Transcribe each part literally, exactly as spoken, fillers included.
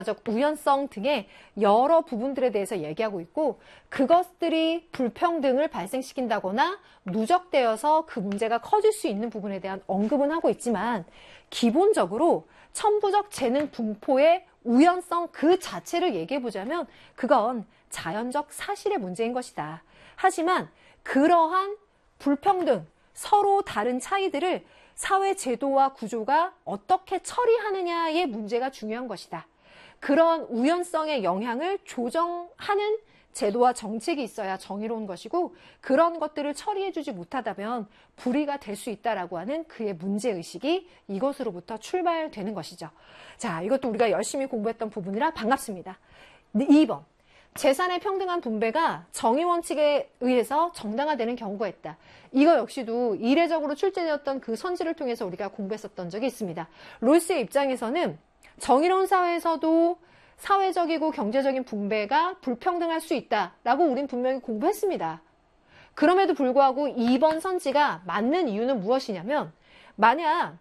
우연성 등의 여러 부분들에 대해서 얘기하고 있고 그것들이 불평등을 발생시킨다거나 누적되어서 그 문제가 커질 수 있는 부분에 대한 언급은 하고 있지만 기본적으로 천부적 재능 분포의 우연성 그 자체를 얘기해보자면 그건 자연적 사실의 문제인 것이다. 하지만 그러한 불평등, 서로 다른 차이들을 사회 제도와 구조가 어떻게 처리하느냐의 문제가 중요한 것이다. 그런 우연성의 영향을 조정하는 제도와 정책이 있어야 정의로운 것이고 그런 것들을 처리해주지 못하다면 불의가 될 수 있다라고 하는 그의 문제의식이 이것으로부터 출발되는 것이죠. 자, 이것도 우리가 열심히 공부했던 부분이라 반갑습니다. 이 번. 재산의 평등한 분배가 정의 원칙에 의해서 정당화되는 경우가 있다. 이거 역시도 이례적으로 출제되었던 그 선지를 통해서 우리가 공부했었던 적이 있습니다. 롤스의 입장에서는 정의로운 사회에서도 사회적이고 경제적인 분배가 불평등할 수 있다라고 우린 분명히 공부했습니다. 그럼에도 불구하고 이번 선지가 맞는 이유는 무엇이냐면 만약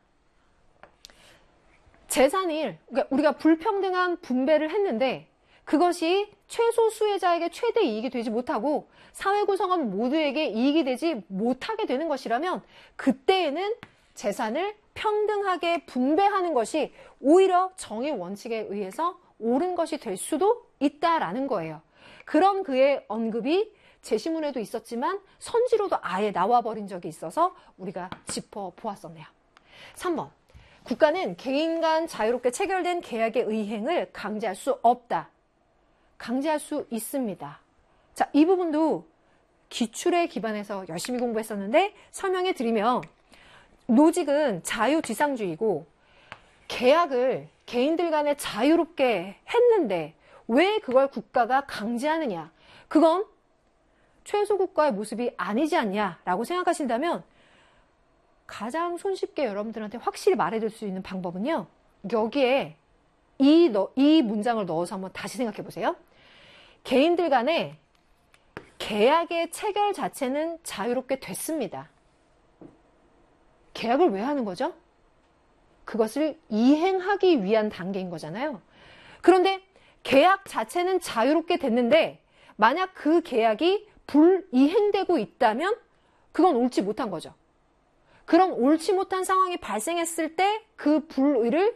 재산을 그러니까 우리가 불평등한 분배를 했는데 그것이 최소 수혜자에게 최대 이익이 되지 못하고 사회 구성원 모두에게 이익이 되지 못하게 되는 것이라면 그때에는 재산을 평등하게 분배하는 것이 오히려 정의 원칙에 의해서 옳은 것이 될 수도 있다라는 거예요. 그런 그의 언급이 제시문에도 있었지만 선지로도 아예 나와버린 적이 있어서 우리가 짚어보았었네요. 삼 번. 국가는 개인 간 자유롭게 체결된 계약의 의행을 강제할 수 없다. 강제할 수 있습니다. 자, 이 부분도 기출에 기반해서 열심히 공부했었는데 설명해 드리면 노직은 자유지상주의고 계약을 개인들 간에 자유롭게 했는데 왜 그걸 국가가 강제하느냐? 그건 최소국가의 모습이 아니지 않냐라고 생각하신다면 가장 손쉽게 여러분들한테 확실히 말해줄 수 있는 방법은요. 여기에 이, 너, 이 문장을 넣어서 한번 다시 생각해 보세요. 개인들 간에 계약의 체결 자체는 자유롭게 됐습니다. 계약을 왜 하는 거죠? 그것을 이행하기 위한 단계인 거잖아요. 그런데 계약 자체는 자유롭게 됐는데 만약 그 계약이 불이행되고 있다면 그건 옳지 못한 거죠. 그런 옳지 못한 상황이 발생했을 때 그 불의를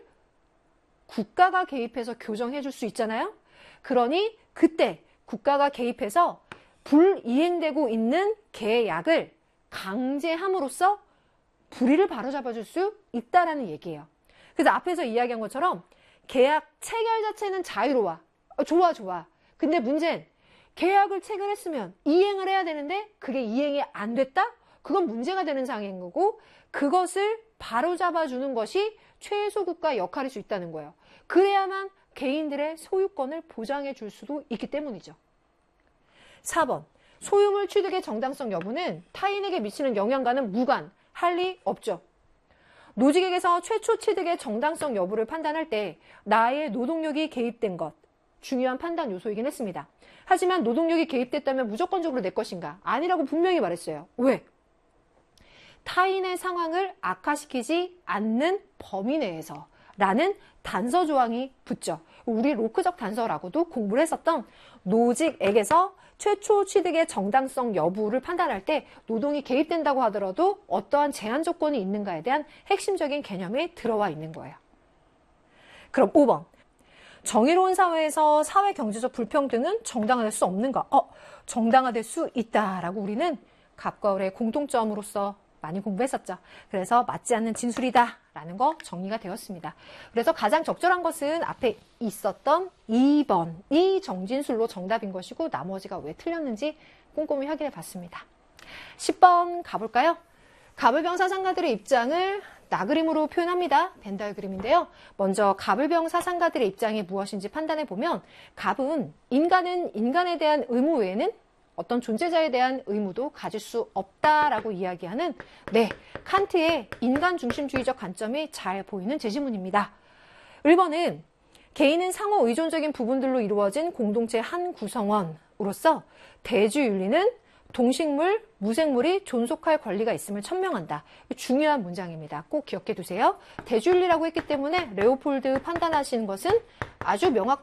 국가가 개입해서 교정해 줄 수 있잖아요. 그러니 그때 국가가 개입해서 불이행되고 있는 계약을 강제함으로써 불의를 바로잡아 줄 수 있다라는 얘기예요. 그래서 앞에서 이야기한 것처럼 계약 체결 자체는 자유로워. 어, 좋아 좋아. 근데 문제는 계약을 체결했으면 이행을 해야 되는데 그게 이행이 안 됐다? 그건 문제가 되는 상황인 거고 그것을 바로잡아 주는 것이 최소국가 역할일 수 있다는 거예요. 그래야만 개인들의 소유권을 보장해 줄 수도 있기 때문이죠. 사 번. 소유물 취득의 정당성 여부는 타인에게 미치는 영향과는 무관, 할 리 없죠. 노직에게서 최초 취득의 정당성 여부를 판단할 때 나의 노동력이 개입된 것, 중요한 판단 요소이긴 했습니다. 하지만 노동력이 개입됐다면 무조건적으로 내 것인가? 아니라고 분명히 말했어요. 왜? 타인의 상황을 악화시키지 않는 범위 내에서 라는 단서 조항이 붙죠. 우리 로크적 단서라고도 공부를 했었던 노직에게서 최초 취득의 정당성 여부를 판단할 때 노동이 개입된다고 하더라도 어떠한 제한 조건이 있는가에 대한 핵심적인 개념이 들어와 있는 거예요. 그럼 오 번. 정의로운 사회에서 사회 경제적 불평등은 정당화될 수 없는가? 어, 정당화될 수 있다라고 우리는 갑과 을의 공통점으로서 많이 공부했었죠. 그래서 맞지 않는 진술이다 라는 거 정리가 되었습니다. 그래서 가장 적절한 것은 앞에 있었던 이 번이 정진술로 정답인 것이고 나머지가 왜 틀렸는지 꼼꼼히 확인해 봤습니다. 십 번 가볼까요? 갑을병 사상가들의 입장을 나그림으로 표현합니다. 벤달 그림인데요. 먼저 갑을병 사상가들의 입장이 무엇인지 판단해 보면 갑은 인간은 인간에 대한 의무 외에는 어떤 존재자에 대한 의무도 가질 수 없다라고 이야기하는 네, 칸트의 인간 중심주의적 관점이 잘 보이는 제시문입니다. 일 번은 개인은 상호 의존적인 부분들로 이루어진 공동체 한 구성원으로서 대주윤리는 동식물, 무생물이 존속할 권리가 있음을 천명한다. 중요한 문장입니다. 꼭 기억해 두세요. 대주윤리라고 했기 때문에 레오폴드 판단하시는 것은 아주 명확한